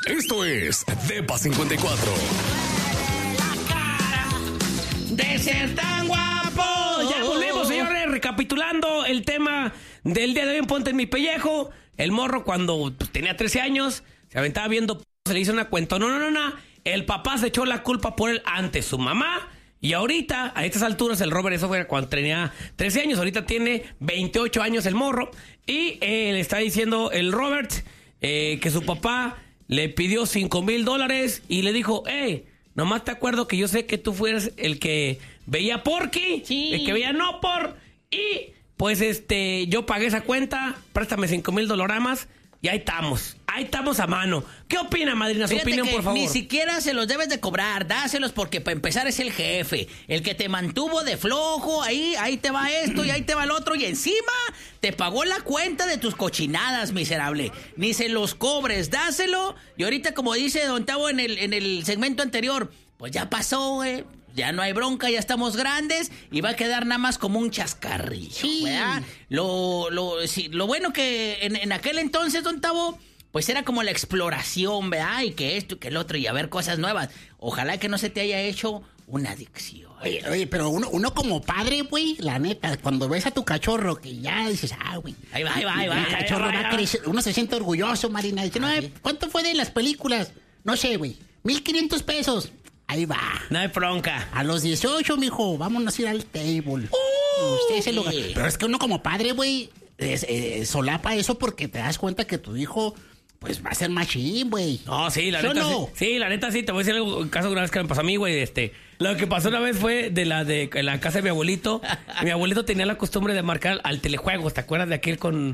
Esto es Depa 54. De ser tan guapo. Ya volvemos, señores, recapitulando el tema del día de hoy en Ponte en mi pellejo. El morro cuando tenía 13 años, se aventaba viendo, se le hizo una cuenta. No. El papá se echó la culpa por él ante su mamá. Y ahorita, a estas alturas, el Robert, eso fue cuando tenía 13 años, ahorita tiene 28 años el morro. Y le está diciendo el Robert que su papá le pidió $5,000 y le dijo, nomás te acuerdo que yo sé que tú fueras el que veía Porky, sí, el que veía No Por, y pues yo pagué esa cuenta, préstame $5,000 y ahí estamos a mano. ¿Qué opina, madrina? Su opinión, por favor. Ni siquiera se los debes de cobrar, dáselos porque para empezar es el jefe, el que te mantuvo de flojo, ahí te va esto y ahí te va el otro y encima te pagó la cuenta de tus cochinadas, miserable. Ni se los cobres, dáselo. Y ahorita, como dice Don Tavo en el segmento anterior, pues ya pasó, güey. Ya no hay bronca, ya estamos grandes y va a quedar nada más como un chascarrillo, sí. ¿Verdad? Lo bueno que en aquel entonces, Don Tavo, pues era como la exploración, ¿verdad? Y que esto, que el otro, y a ver cosas nuevas. Ojalá que no se te haya hecho una adicción. Oye, pero uno como padre, güey, la neta, cuando ves a tu cachorro, que ya dices, güey. Ahí va. El cachorro va a crecer, uno se siente orgulloso, Marina. Dice, ¿cuánto fue de las películas? No sé, güey, 1,500 pesos. Ahí va. No hay bronca. A los 18, mijo, vámonos a ir al table. Usted se lo... Pero es que uno como padre, güey, solapa eso porque te das cuenta que tu hijo, pues, va a ser machín, güey. No, sí, la neta no? Sí, la neta sí. Te voy a decir algo, un caso una vez que me pasó a mí, güey. Lo que pasó una vez fue en la casa de mi abuelito. Mi abuelito tenía la costumbre de marcar al telejuegos. ¿Te acuerdas de aquel con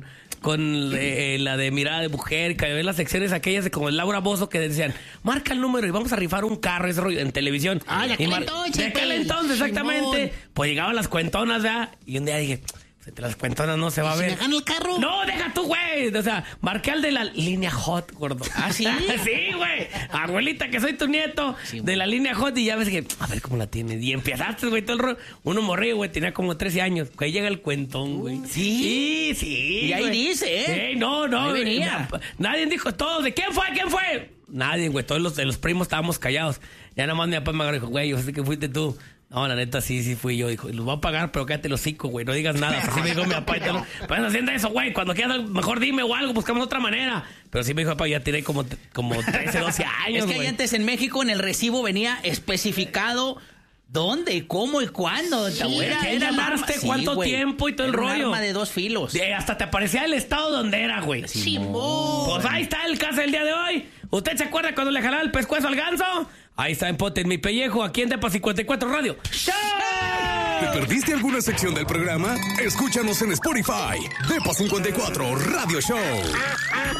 la de Mirada de Mujer? Que había las secciones aquellas de como el Laura Bozzo que decían, marca el número y vamos a rifar un carro, ese rollo, en televisión. De aquel entonces, exactamente. Pues llegaban las cuentonas, ¿verdad? Y un día dije, entre las cuentonas no se va a ver. ¿Se me gana el carro? No, deja tú, güey. O sea, marqué al de la línea Hot, gordo. ¿Ah, sí? Sí, güey. Abuelita, que soy tu nieto, sí, de la línea Hot. Y ya ves que, a ver cómo la tiene. Y empezaste, güey, todo el rollo. Uno morrió, güey, tenía como 13 años. Ahí llega el cuentón, güey. ¿Sí? Sí. Y ahí güey dice, ¿eh? Sí, no. Ahí venía. Nadie dijo todo. ¿De quién fue? Nadie, güey. Todos los primos estábamos callados. Ya nada más mi papá me agarró y dijo, güey, yo sé que fuiste tú. No, la neta, sí fui yo. Dijo, los voy a pagar, pero quédate los 5, güey. No digas nada. Así me dijo mi papá. Pues haciendo eso, güey. Cuando quieras, mejor dime o algo. Buscamos otra manera. Pero sí me dijo, papá, ya tiré como 13, 12 años, Es que ahí antes en México, en el recibo, venía especificado dónde, cómo y cuándo. Sí, era cuánto tiempo y todo el rollo. Un arma de 2 filos. Hasta te aparecía el estado donde era, güey. Sí, pues ahí está el caso del día de hoy. ¿Usted se acuerda cuando le jalaba el pescuezo al ganso? Ahí está en Ponte en mi pellejo, aquí en Depa 54 Radio. ¡Show! ¿Te perdiste alguna sección del programa? Escúchanos en Spotify. Depa 54 Radio Show.